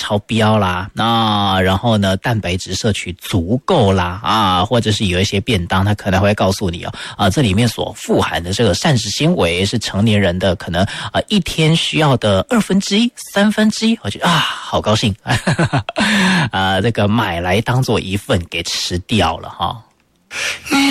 超标啦，然后呢蛋白质摄取足够啦或者是有一些便当它可能会告诉你这里面所富含的这个膳食纤维是成年人的可能一天需要的1/2、1/3，我觉得好高兴这个买来当做一份给吃掉了哈。